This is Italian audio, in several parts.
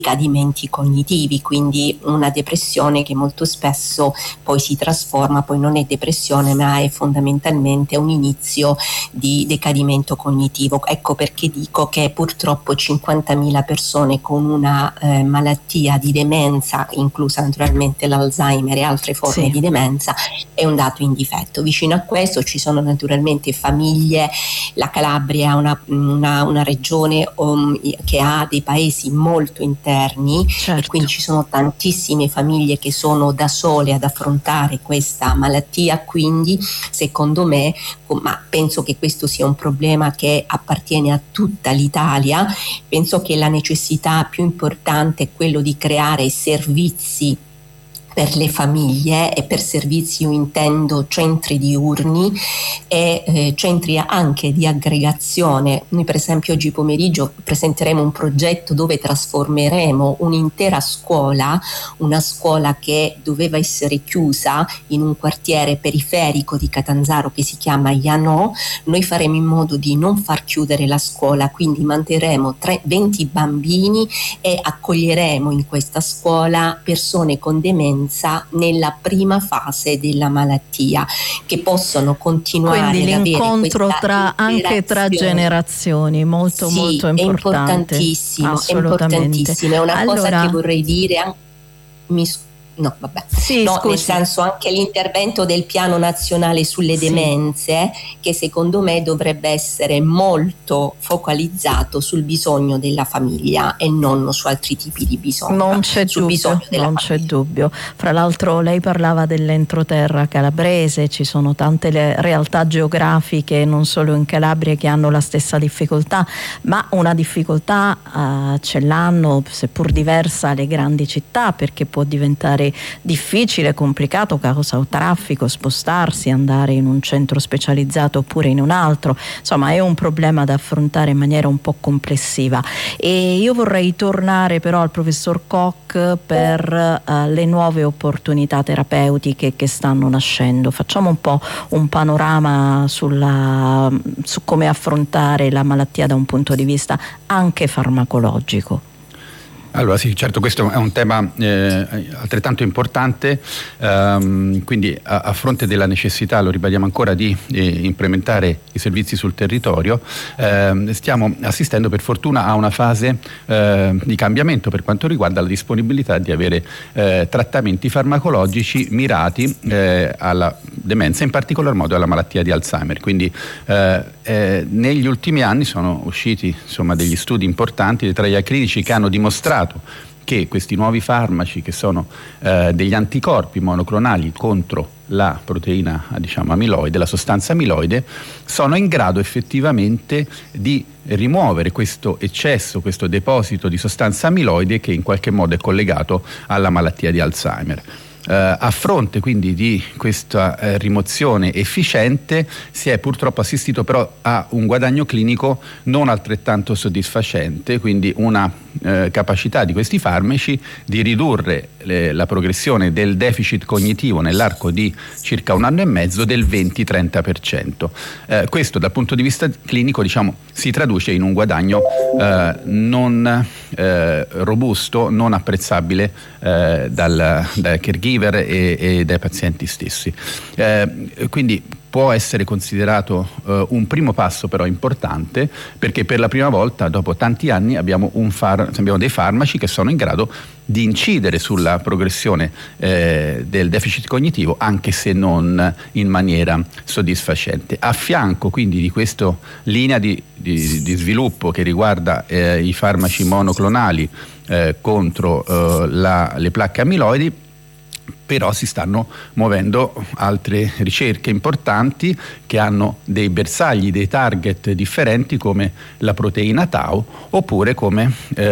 decadimenti cognitivi, quindi una depressione che molto spesso poi si trasforma, poi non è depressione ma è fondamentalmente un inizio di decadimento cognitivo. Ecco perché dico che purtroppo 50.000 persone con una malattia di demenza, inclusa naturalmente l'Alzheimer e altre forme di demenza, è un dato in difetto. Vicino a questo ci sono naturalmente famiglie, la Calabria è una regione che ha dei paesi molto interni, e quindi ci sono tantissime famiglie che sono da sole ad affrontare questa malattia, quindi secondo me, ma penso che questo sia un problema che appartiene a tutta l'Italia, penso che la necessità più importante è quello di creare servizi per le famiglie, e per servizi io intendo centri diurni e centri anche di aggregazione. Noi per esempio oggi pomeriggio presenteremo un progetto dove trasformeremo un'intera scuola, una scuola che doveva essere chiusa in un quartiere periferico di Catanzaro che si chiama Ianò. Noi faremo in modo di non far chiudere la scuola, quindi manterremo 20 bambini e accoglieremo in questa scuola persone con demenza nella prima fase della malattia, che possono continuare quindi ad l'incontro avere anche tra generazioni, molto importante. È importantissimo, è una cosa che vorrei dire. Nel senso, anche l'intervento del piano nazionale sulle demenze, che secondo me dovrebbe essere molto focalizzato sul bisogno della famiglia e non su altri tipi di bisogno. Non c'è dubbio. Fra l'altro lei parlava dell'entroterra calabrese, ci sono tante realtà geografiche non solo in Calabria che hanno la stessa difficoltà, ma una difficoltà ce l'hanno, seppur diversa, le grandi città, perché può diventare difficile, complicato, causa traffico, spostarsi, andare in un centro specializzato oppure in un altro. Insomma, è un problema da affrontare in maniera un po' complessiva. E io vorrei tornare però al professor Koch per le nuove opportunità terapeutiche che stanno nascendo. Facciamo un po' un panorama su come affrontare la malattia da un punto di vista anche farmacologico. Allora sì, certo, questo è un tema altrettanto importante, quindi a fronte della necessità, lo ribadiamo ancora, di implementare i servizi sul territorio, stiamo assistendo per fortuna a una fase di cambiamento per quanto riguarda la disponibilità di avere trattamenti farmacologici mirati alla demenza, in particolar modo alla malattia di Alzheimer. Quindi negli ultimi anni sono usciti degli studi importanti, dei trial clinici, che hanno dimostrato che questi nuovi farmaci, che sono degli anticorpi monoclonali contro la proteina amiloide, la sostanza amiloide, sono in grado effettivamente di rimuovere questo eccesso, questo deposito di sostanza amiloide che in qualche modo è collegato alla malattia di Alzheimer. A fronte quindi di questa rimozione efficiente si è purtroppo assistito però a un guadagno clinico non altrettanto soddisfacente, quindi una capacità di questi farmaci di ridurre la progressione del deficit cognitivo nell'arco di circa un anno e mezzo del 20-30%. Questo dal punto di vista clinico si traduce in un guadagno non robusto, non apprezzabile dal caregiver e dai pazienti stessi. Quindi può essere considerato un primo passo però importante, perché per la prima volta dopo tanti anni abbiamo dei farmaci che sono in grado di incidere sulla progressione del deficit cognitivo, anche se non in maniera soddisfacente. A fianco quindi di questa linea di sviluppo che riguarda i farmaci monoclonali contro le placche amiloidi, però si stanno muovendo altre ricerche importanti che hanno dei bersagli, dei target differenti, come la proteina tau, oppure come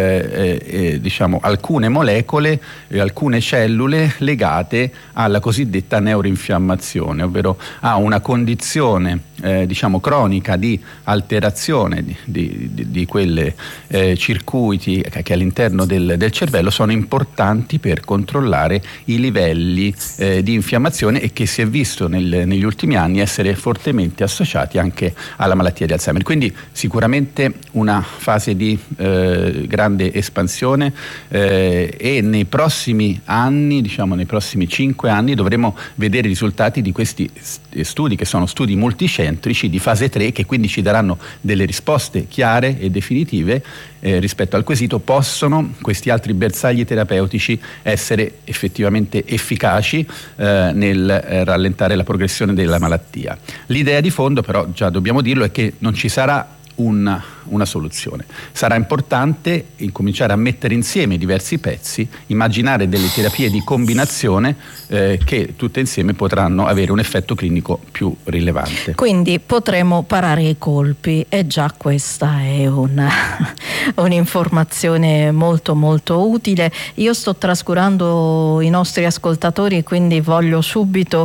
alcune molecole e alcune cellule legate alla cosiddetta neuroinfiammazione, ovvero a una condizione cronica di alterazione di quelle circuiti che all'interno del cervello sono importanti per controllare i livelli livelli di infiammazione e che si è visto negli ultimi anni essere fortemente associati anche alla malattia di Alzheimer. Quindi sicuramente una fase di grande espansione e nei prossimi anni, diciamo nei prossimi 5 anni, dovremo vedere i risultati di questi studi, che sono studi multicentrici di fase 3, che quindi ci daranno delle risposte chiare e definitive rispetto al quesito: possono questi altri bersagli terapeutici essere effettivamente efficaci nel rallentare la progressione della malattia. L'idea di fondo, però, già dobbiamo dirlo, è che non ci sarà una soluzione. Sarà importante incominciare a mettere insieme diversi pezzi, immaginare delle terapie di combinazione che tutte insieme potranno avere un effetto clinico più rilevante. Quindi potremo parare i colpi, e già questa è un'informazione molto molto utile. Io sto trascurando i nostri ascoltatori, quindi voglio subito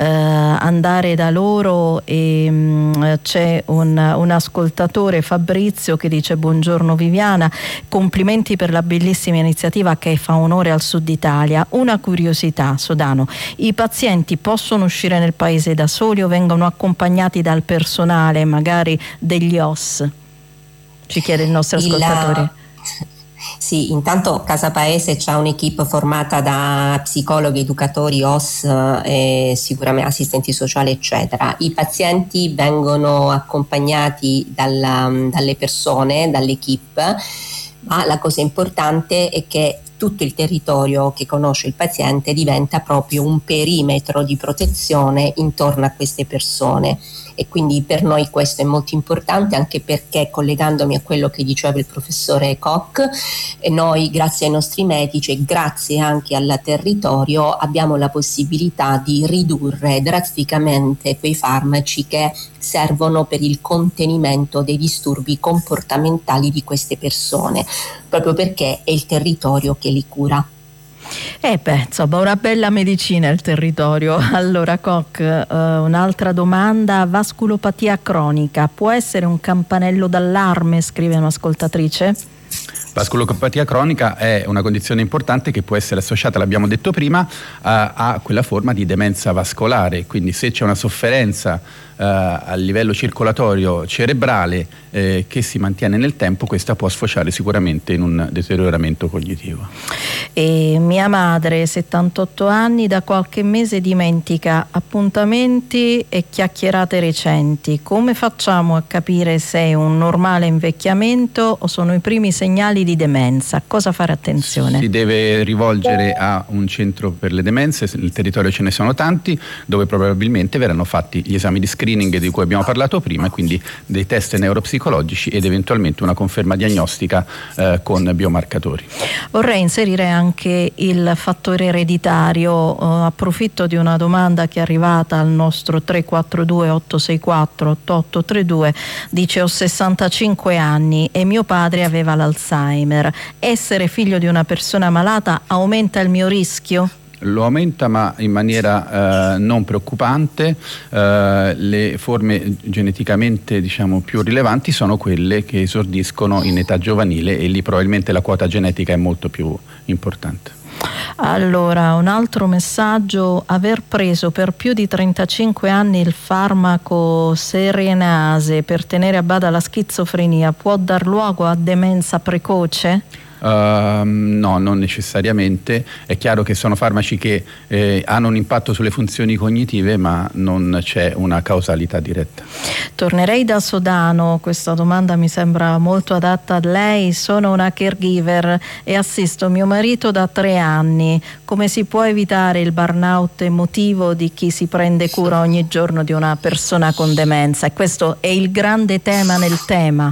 andare da loro, e c'è un ascoltatore, Fabrizio, che dice: buongiorno Viviana, complimenti per la bellissima iniziativa che fa onore al Sud Italia. Una curiosità, Sodano: i pazienti possono uscire nel paese da soli o vengono accompagnati dal personale, magari degli OS? Ci chiede il nostro ascoltatore. Sì, intanto Casa Paese c'ha un'equipe formata da psicologi, educatori, OS, sicuramente assistenti sociali, eccetera. I pazienti vengono accompagnati dalle persone, dall'equipe, ma la cosa importante è che tutto il territorio che conosce il paziente diventa proprio un perimetro di protezione intorno a queste persone, e quindi per noi questo è molto importante, anche perché, collegandomi a quello che diceva il professore Koch, noi grazie ai nostri medici e grazie anche al territorio abbiamo la possibilità di ridurre drasticamente quei farmaci che servono per il contenimento dei disturbi comportamentali di queste persone, proprio perché è il territorio che li cura. Insomma, una bella medicina il territorio. Allora, Koch, un'altra domanda: vasculopatia cronica può essere un campanello d'allarme? Scrive un'ascoltatrice. Vasculopatia cronica è una condizione importante che può essere associata, l'abbiamo detto prima, a quella forma di demenza vascolare. Quindi se c'è una sofferenza a livello circolatorio cerebrale che si mantiene nel tempo, questa può sfociare sicuramente in un deterioramento cognitivo. E mia madre, 78 anni, da qualche mese dimentica appuntamenti e chiacchierate recenti. Come facciamo a capire se è un normale invecchiamento o sono i primi segnali di demenza? Cosa fare attenzione? Si deve rivolgere a un centro per le demenze, nel territorio ce ne sono tanti, dove probabilmente verranno fatti gli esami di screening di cui abbiamo parlato prima, quindi dei test neuropsicologici ed eventualmente una conferma diagnostica con biomarcatori. Vorrei inserire anche il fattore ereditario. Approfitto di una domanda che è arrivata al nostro 342 864 8832. Dice: ho 65 anni e mio padre aveva l'Alzheimer. Essere figlio di una persona malata aumenta il mio rischio? Lo aumenta, ma in maniera non preoccupante. Le forme geneticamente, diciamo, più rilevanti sono quelle che esordiscono in età giovanile, e lì probabilmente la quota genetica è molto più importante. Allora, un altro messaggio: aver preso per più di 35 anni il farmaco Serenase per tenere a bada la schizofrenia può dar luogo a demenza precoce? No, non necessariamente. È chiaro che sono farmaci che hanno un impatto sulle funzioni cognitive, ma non c'è una causalità diretta. Tornerei da Sodano, questa domanda mi sembra molto adatta a lei. Sono una caregiver e assisto mio marito da 3 anni. Come si può evitare il burnout emotivo di chi si prende cura ogni giorno di una persona con demenza? E questo è il grande tema nel tema.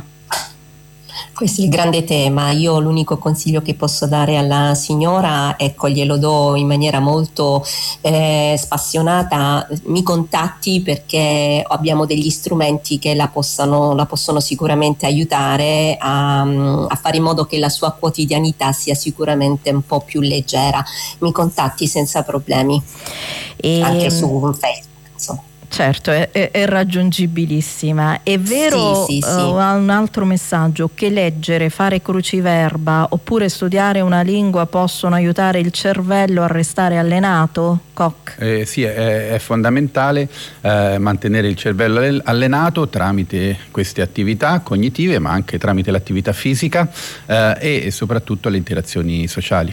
Questo è il grande tema. Io l'unico consiglio che posso dare alla signora, ecco, glielo do in maniera molto spassionata: mi contatti, perché abbiamo degli strumenti che la possono sicuramente aiutare a fare in modo che la sua quotidianità sia sicuramente un po' più leggera. Mi contatti senza problemi, anche su Facebook, insomma. Certo, è raggiungibilissima. È vero, Sì. un altro messaggio, che leggere, fare cruciverba oppure studiare una lingua possono aiutare il cervello a restare allenato? Koch? Sì, è fondamentale mantenere il cervello allenato tramite queste attività cognitive, ma anche tramite l'attività fisica e soprattutto le interazioni sociali.